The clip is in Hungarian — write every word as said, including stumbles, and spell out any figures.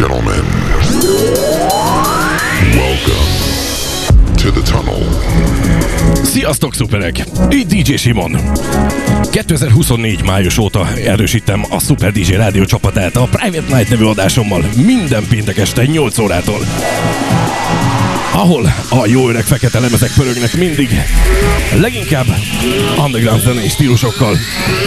gentlemen, welcome to the tunnel. Sziasztok, szuperek! Így dé dzsé Simon. kétezer-huszonnégy május óta erősítem a Super dé dzsé rádió csapatát a Private Night nevű adásommal minden péntek este nyolc órától. Ahol a jó öreg fekete lemezek pörögnek mindig, leginkább underground zenei stílusokkal.